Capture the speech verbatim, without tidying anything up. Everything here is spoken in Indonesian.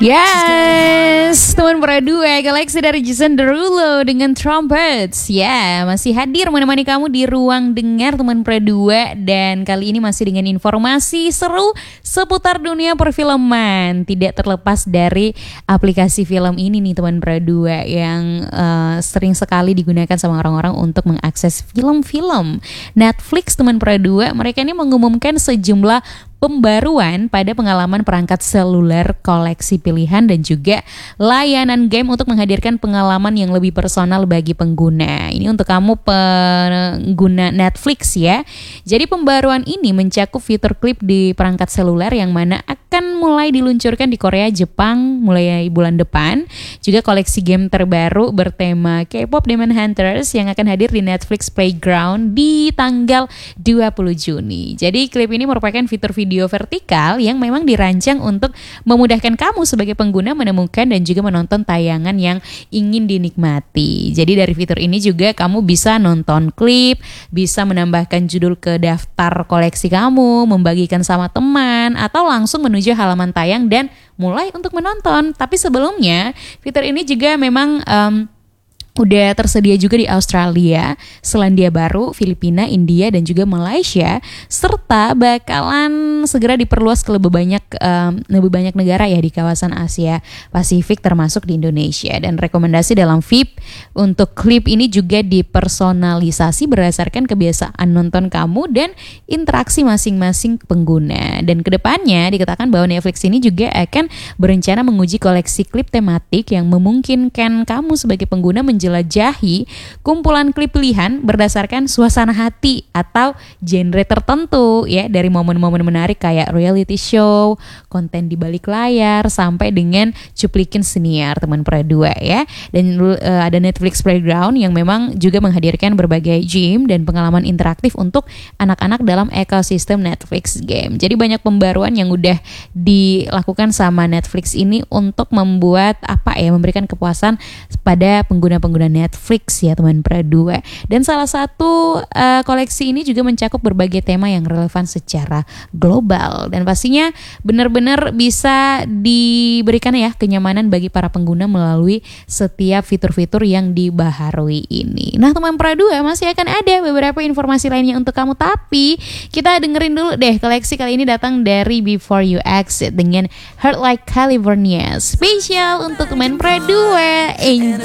Yes, teman Pro dua Galaxy dari Jason Derulo dengan Trumpets. Ya, masih hadir menemani kamu di ruang dengar teman Pro dua. Dan kali ini masih dengan informasi seru seputar dunia perfilman. Tidak terlepas dari aplikasi film ini nih teman Pro dua, yang uh, sering sekali digunakan sama orang-orang untuk mengakses film-film. Netflix teman Pro dua, mereka ini mengumumkan sejumlah pembaruan pada pengalaman perangkat seluler koleksi pilihan dan juga layanan game untuk menghadirkan pengalaman yang lebih personal bagi pengguna. Ini untuk kamu pengguna Netflix ya. Jadi pembaruan ini mencakup fitur klip di perangkat seluler yang mana akan mulai diluncurkan di Korea, Jepang mulai bulan depan. Juga koleksi game terbaru bertema K-pop Demon Hunters yang akan hadir di Netflix Playground di tanggal dua puluh Juni. Jadi klip ini merupakan fitur video video vertikal yang memang dirancang untuk memudahkan kamu sebagai pengguna menemukan dan juga menonton tayangan yang ingin dinikmati. Jadi dari fitur ini juga kamu bisa nonton klip, bisa menambahkan judul ke daftar koleksi kamu, membagikan sama teman, atau langsung menuju halaman tayang dan mulai untuk menonton. Tapi sebelumnya fitur ini juga memang um, udah tersedia juga di Australia, Selandia Baru, Filipina, India, dan juga Malaysia, serta bakalan segera diperluas ke lebih banyak um, lebih banyak negara ya di kawasan Asia Pasifik termasuk di Indonesia. Dan rekomendasi dalam V I P untuk klip ini juga dipersonalisasi berdasarkan kebiasaan nonton kamu dan interaksi masing-masing pengguna. Dan kedepannya dikatakan bahwa Netflix ini juga akan berencana menguji koleksi klip tematik yang memungkinkan kamu sebagai pengguna menjadi jelajahi kumpulan klip pilihan berdasarkan suasana hati atau genre tertentu ya, dari momen-momen menarik kayak reality show, konten di balik layar, sampai dengan cuplikan senior teman Pro dua ya. Dan uh, ada Netflix Playground yang memang juga menghadirkan berbagai game dan pengalaman interaktif untuk anak-anak dalam ekosistem Netflix game. Jadi banyak pembaruan yang udah dilakukan sama Netflix ini untuk membuat apa ya, memberikan kepuasan pada pengguna-pengguna pengguna Netflix ya teman Pro dua. Dan salah satu uh, koleksi ini juga mencakup berbagai tema yang relevan secara global dan pastinya benar-benar bisa diberikan ya kenyamanan bagi para pengguna melalui setiap fitur-fitur yang dibaharui ini. Nah teman Pro dua, masih akan ada beberapa informasi lainnya untuk kamu, tapi kita dengerin dulu deh. Koleksi kali ini datang dari Before You Exit dengan Heart Like California, spesial untuk teman Pro dua. Enjoy.